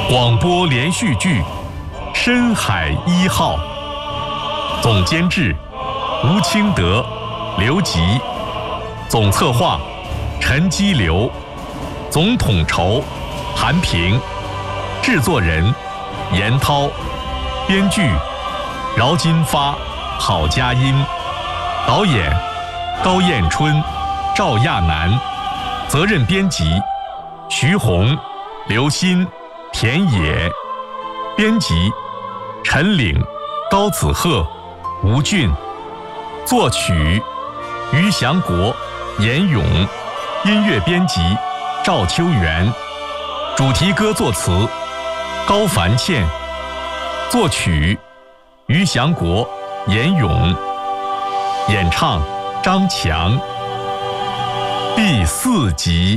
广播连续剧《深海一号》，总监制吴清德、刘吉，总策划陈基流，总统筹韩平，制作人严涛，编剧饶金发、郝佳音，导演高彦春、赵亚楠，责任编辑徐红、刘鑫、田野，编辑陈岭、高子鹤、吴俊，作曲于祥国、严勇，音乐编辑赵秋元，主题歌作词高凡倩，作曲于祥国、严勇，演唱张强。第4集。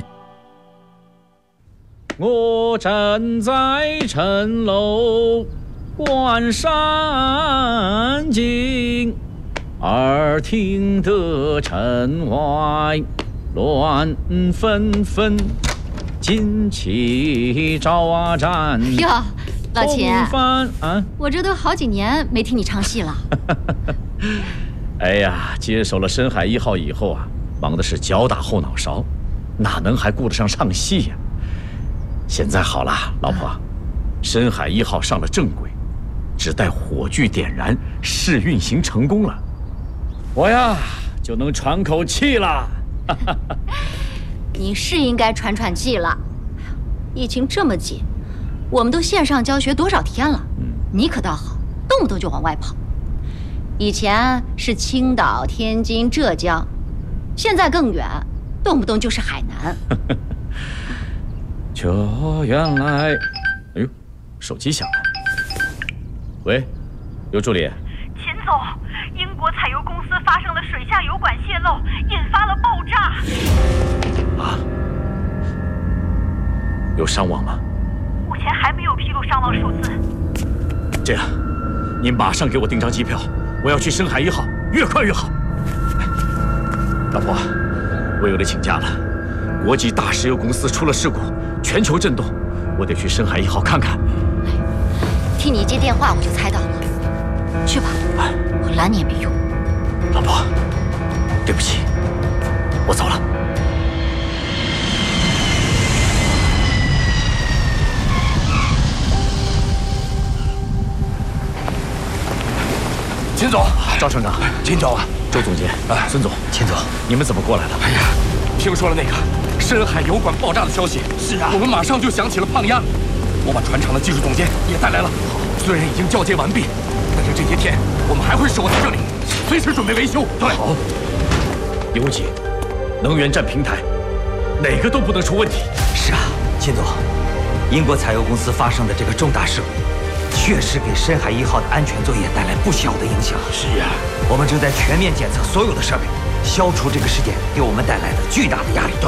我站在城楼观山景，耳听得城外乱纷纷，旌旗招展。 哟，老秦， 我这都好几年没听你唱戏了。 哎呀，接手了深海1号以后啊，忙的是脚打后脑勺，哪能还顾得上唱戏呀？现在好了，老婆，深海1号上了正轨，只待火炬点燃，试运行成功了，我呀就能喘口气了。 你是应该喘喘气了。疫情这么紧，我们都线上教学多少天了，你可倒好，动不动就往外跑。以前是青岛、天津、浙江，现在更远，动不动就是海南。 就原来，哎呦，手机响了。喂，刘助理。 秦总，英国采油公司发生了水下油管泄漏，引发了爆炸。 啊？有伤亡吗？ 目前还没有披露伤亡数字。 这样，您马上给我订张机票，我要去深海1号，越快越好。老婆，我有得请假了。国际大石油公司出了事故，全球震动，我得去深海1号看看。 听你接电话我就猜到了，去吧，我拦你也没用。 老婆，对不起，我走了。 秦总， 赵厂长， 秦总， 周总监，孙总， 秦总， 你们怎么过来了？ 哎呀，听说了那个深海油管爆炸的消息。是啊，我们马上就想起了胖丫，我把船厂的技术总监也带来了。虽然已经交接完毕，但是这些天我们还会守在这里，随时准备维修。对， 好。油井、能源站平台，哪个都不能出问题。 是啊，秦总，英国采油公司发生的这个重大事故，确实给深海1号的安全作业带来不小的影响。 是啊， 我们正在全面检测所有的设备，消除这个事件给我们带来的巨大的压力。